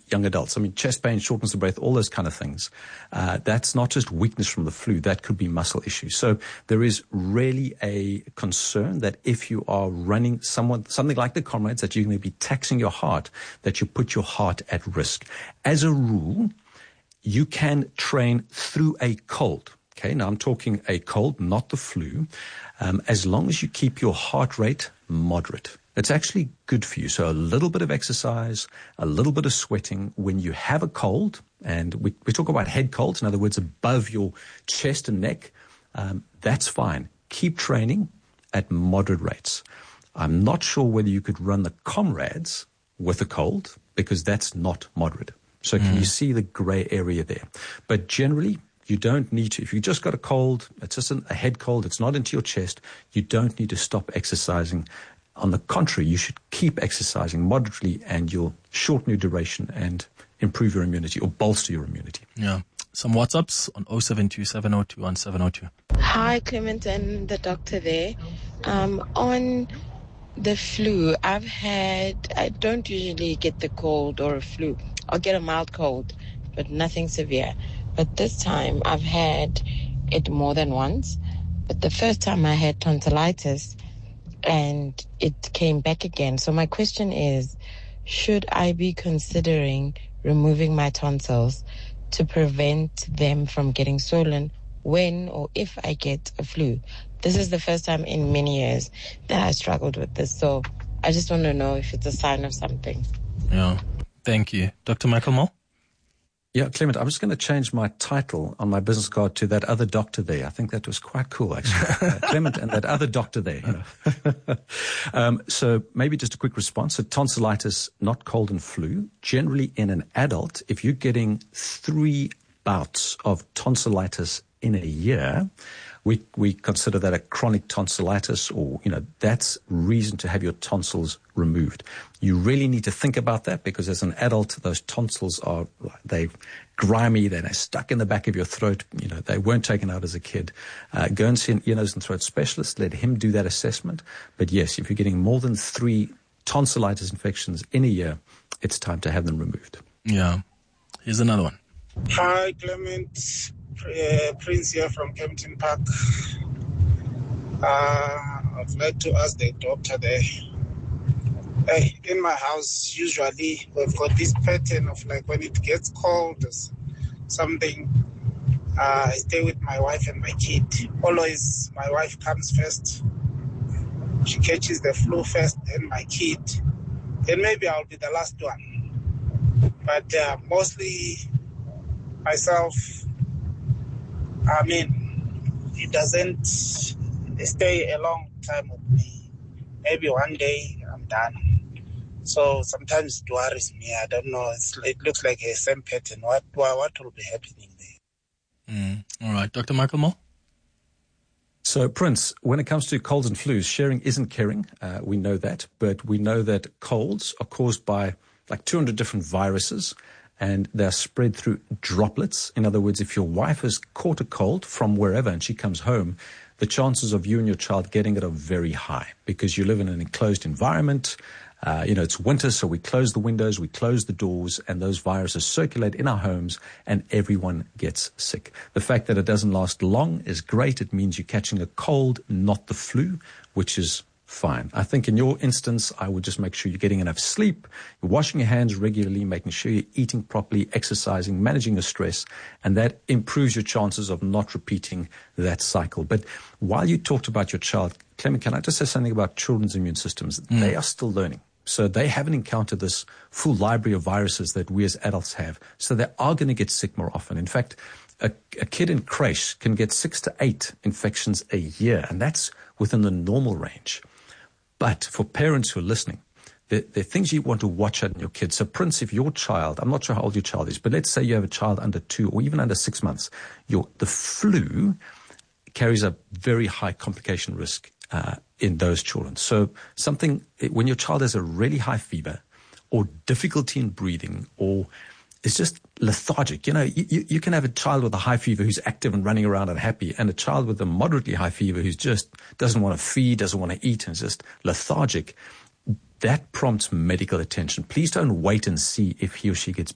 young adults. I mean, chest pain, shortness of breath, all those kind of things. That's not just weakness from the flu. That could be muscle issues. So there is really a concern that if you are running something like the Comrades, that you're going to be taxing your heart, that you put your heart at risk. As a rule, you can train through a cold. Okay, now I'm talking a cold, not the flu, as long as you keep your heart rate moderate. It's actually good for you. So a little bit of exercise, a little bit of sweating when you have a cold, and we talk about head colds, in other words, above your chest and neck, that's fine. Keep training at moderate rates. I'm not sure whether you could run the Comrades with a cold, because that's not moderate. So can you see the gray area there? But generally, you don't need to. If you just got a cold, it's just a head cold, it's not into your chest, you don't need to stop exercising. On the contrary, you should keep exercising moderately, and you'll shorten your duration and improve your immunity or bolster your immunity. Yeah. Some WhatsApps on 072-702-1702. Hi, Clement and the doctor there. On the flu, I don't usually get the cold or a flu. I'll get a mild cold, but nothing severe. But this time I've had it more than once. But the first time I had tonsillitis and it came back again. So my question is, should I be considering removing my tonsils to prevent them from getting swollen when or if I get a flu? This is the first time in many years that I struggled with this. So I just want to know if it's a sign of something. Yeah. Thank you. Dr. Michael Moore? Yeah, Clement, I'm just going to change my title on my business card to that other doctor there. I think that was quite cool, actually. Clement and that other doctor there. So maybe just a quick response. So tonsillitis, not cold and flu. Generally in an adult, if you're getting 3 bouts of tonsillitis in a year, we consider that a chronic tonsillitis, or, that's reason to have your tonsils removed. You really need to think about that, because as an adult, those tonsils they're grimy, they're stuck in the back of your throat. They weren't taken out as a kid. Go and see an ear, nose and throat specialist. Let him do that assessment. But yes, if you're getting more than 3 tonsillitis infections in a year, it's time to have them removed. Yeah. Here's another one. Hi, Clement. Prince here from Kempton Park. I'd like to ask the doctor there. In my house, usually we've got this pattern of when it gets cold or something, I stay with my wife and my kid. Always my wife comes first. She catches the flu first, then my kid. Then maybe I'll be the last one. But mostly myself, it doesn't stay a long time with me. Maybe one day I'm done. So sometimes it worries me. I don't know. It looks like a same pattern. What will be happening there? All right. Dr. Michael Moore? So, Prince, when it comes to colds and flus, sharing isn't caring. We know that. But we know that colds are caused by 200 different viruses, and they're spread through droplets. In other words, if your wife has caught a cold from wherever and she comes home, the chances of you and your child getting it are very high, because you live in an enclosed environment. It's winter, so we close the windows, we close the doors, and those viruses circulate in our homes, and everyone gets sick. The fact that it doesn't last long is great. It means you're catching a cold, not the flu, which is fine. I think in your instance, I would just make sure you're getting enough sleep, you're washing your hands regularly, making sure you're eating properly, exercising, managing your stress, and that improves your chances of not repeating that cycle. But while you talked about your child, Clement, can I just say something about children's immune systems? They are still learning. So they haven't encountered this full library of viruses that we as adults have. So they are going to get sick more often. In fact, a kid in creche can get 6 to 8 infections a year, and that's within the normal range. But for parents who are listening, there are things you want to watch out in your kids. So, Prince, if your child, I'm not sure how old your child is, but let's say you have a child under 2 or even under 6 months, the flu carries a very high complication risk in those children. So when your child has a really high fever or difficulty in breathing or is just lethargic, you can have a child with a high fever who's active and running around and happy, and a child with a moderately high fever who's just doesn't want to feed, doesn't want to eat, and is just lethargic. That prompts medical attention. Please don't wait and see if he or she gets